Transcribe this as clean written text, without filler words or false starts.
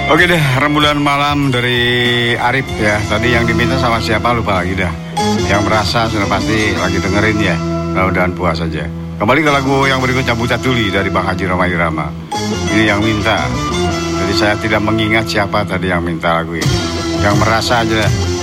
Oke deh, rembulan malam dari Arif ya. Tadi yang diminta sama siapa lupa lagi dah. Yang merasa sudah pasti lagi dengerin ya. Mudah-mudahan puas saja. Kembali ke lagu yang berikutnya, Buta Tuli dari Bang Haji Roma Irama. Ini yang minta. Jadi saya tidak mengingat siapa tadi yang minta lagu ini. Yang merasa aja